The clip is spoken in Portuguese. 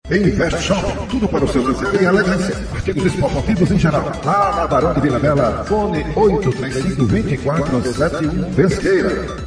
Invest Shop, tudo para o seu lazer e elegância. Artigos esportivos em geral. Lá na Barão de Vila Bela, fone 835-2471 Pesqueira.